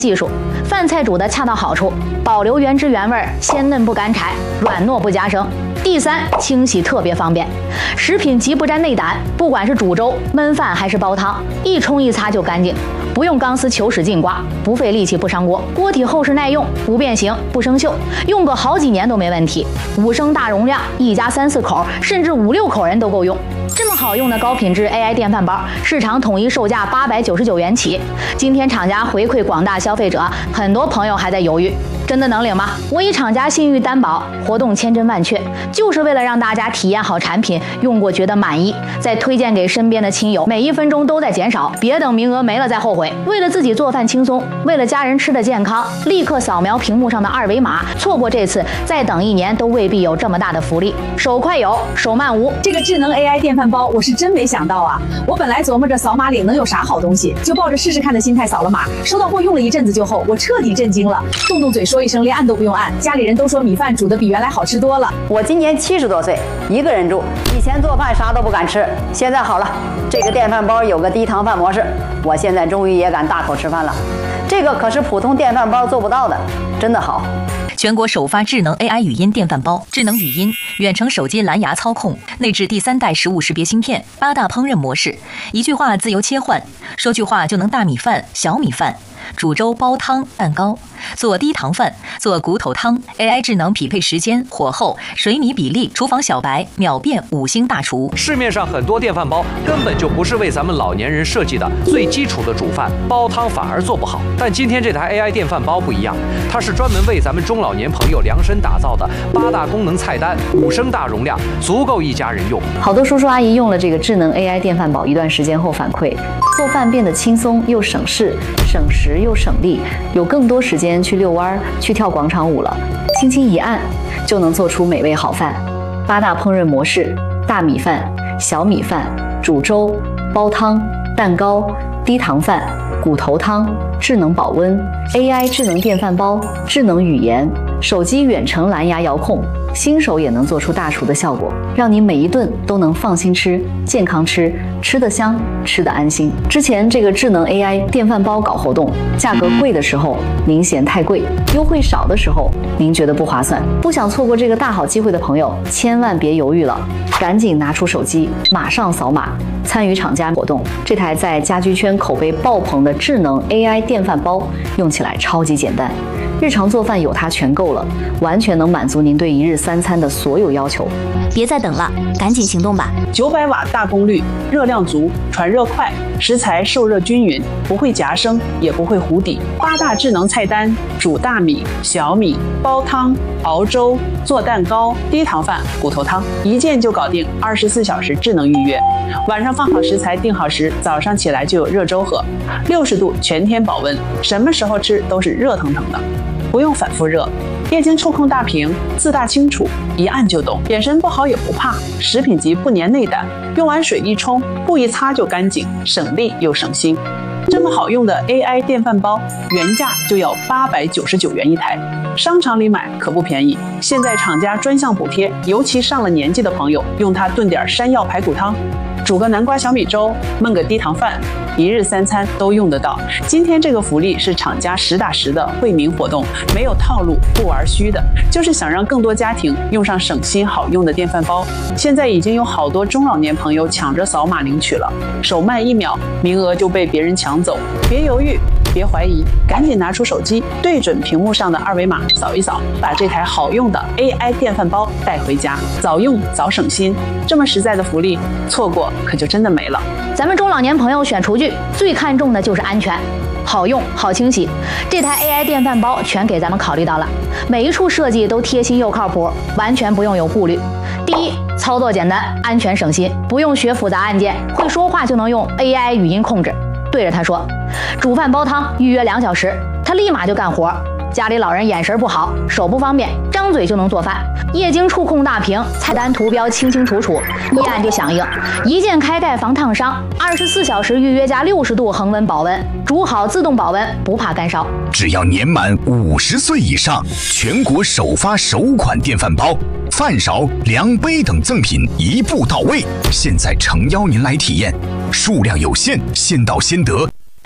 技术，饭菜煮得恰到好处，保留原汁原味，鲜嫩不干柴，软糯不夹生。第三，清洗特别方便，食品级不沾内胆，不管是煮粥、焖饭还是煲汤，一冲一擦就干净，不用钢丝球使劲刮，不费力气不伤锅，锅体厚实耐用，不变形不生锈，用个好几年都没问题。5升大容量，一家3、4口，甚至5、6口人都够用。这么好用的高品质 AI 电饭煲，市场统一售价899元起。今天厂家回馈广大消费者，很多朋友还在犹豫，真的能领吗？我以厂家信誉担保，活动千真万确，就是为了让大家体验好产品，用过觉得满意，再推荐给身边的亲友。每1分钟都在减少，别等名额没了再后悔。为了自己做饭轻松，为了家人吃的健康，立刻扫描屏幕上的2维码，错过这次，再等1年都未必有这么大的福利。手快有，手慢无。 这个智能 AI 电饭煲，我是真没想到啊！我本来琢磨着扫码领能有啥好东西，就抱着试试看的心态扫了码，收到货用了一阵子就后，我彻底震惊了，动嘴说一声，连按都不用按。家里人都说米饭煮的比原来好吃多了。 我今年70多岁，一个人住，以前做饭啥都不敢吃，现在好了，这个电饭煲有个低糖饭模式，我现在终于也敢大口吃饭了。这个可是普通电饭煲做不到的，真的好。 全国首发智能 AI 语音电饭煲，智能语音、远程手机蓝牙操控，内置第3代食物识别芯片，8大烹饪模式，一句话自由切换，说句话就能大米饭、小米饭，煮粥、煲汤、蛋糕，做低糖饭，做骨头汤 ，AI 智能匹配时间、火候、水米比例，厨房小白秒变5星大厨。 市面上很多电饭煲根本就不是为咱们老年人设计的，最基础的煮饭、煲汤反而做不好。但今天这台 AI 电饭煲不一样，它是专门为咱们中老年朋友量身打造的8大功能菜单，5升大容量，足够一家人用。 好多叔叔阿姨用了这个智能 AI 电饭煲一段时间后反馈，做饭变得轻松又省事，省时又省力，有更多时间去遛弯、去跳广场舞了。轻轻一按，就能做出美味好饭。8大烹饪模式：大米饭、小米饭、煮粥、煲汤、蛋糕、低糖饭、骨头汤、智能保温、AI 智能电饭煲、智能语言、手机远程蓝牙遥控，新手也能做出大厨的效果，让你每一顿都能放心吃、健康吃，吃得香，吃得安心。之前这个智能 AI 电饭煲搞活动，价格贵的时候您嫌太贵，优惠少的时候您觉得不划算。不想错过这个大好机会的朋友，千万别犹豫了，赶紧拿出手机，马上扫码参与厂家活动。这台在家居圈口碑爆棚的智能 AI 电饭煲，用起来超级简单，日常做饭有它全够了，完全能满足您对1日3餐的所有要求。 别再等了，赶紧行动吧 ！900瓦大功率，热量足，传热快，食材受热均匀，不会夹生，也不会糊底。8大智能菜单：煮大米、小米、煲汤、熬粥、做蛋糕、低糖饭、骨头汤，一键就搞定，24小时智能预约。晚上放好食材，定好时，早上起来就有热粥喝，60度全天保温，什么时候吃都是热腾腾的，不用反复热。液晶触控大屏，自大清楚，一按就懂。眼神不好也不怕，食品级不粘内胆，用完水一冲，布一擦就干净，省力又省心。这么好用的 AI 电饭煲，原价就要899元一台，商场里买可不便宜。现在厂家专项补贴，尤其上了年纪的朋友，用它炖点山药排骨汤，煮个南瓜小米粥，焖个低糖饭，1日3餐都用得到。今天这个福利是厂家实打实的惠民活动，没有套路，不玩虚的，就是想让更多家庭用上省心好用的电饭煲。现在已经有好多中老年朋友抢着扫码领取了，手慢1秒，名额就被别人抢走。别犹豫，别怀疑，赶紧拿出手机，对准屏幕上的2维码扫一扫，把这台好用的 AI 电饭煲带回家，早用早省心。这么实在的福利，错过可就真的没了。 咱们中老年朋友选厨具最看重的就是安全，好用好清洗，这台 AI 电饭煲全给咱们考虑到了，每一处设计都贴心又靠谱，完全不用有顾虑。第一，操作简单，安全省心，不用学复杂按键，会说话就能用 AI 语音控制，对着它说煮饭煲汤预约2小时，它立马就干活。家里老人眼神不好，手不方便，张嘴就能做饭。液晶触控大屏，菜单图标清清楚楚，一按就响应，一键开盖防烫伤，24小时预约加60度恒温保温，煮好自动保温，不怕干烧。 只要年满50岁以上，全国首发首款电饭煲，饭勺、量杯等赠品一步到位。现在诚邀您来体验，数量有限，先到先得。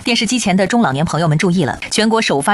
电视机前的中老年朋友们注意了，全国首发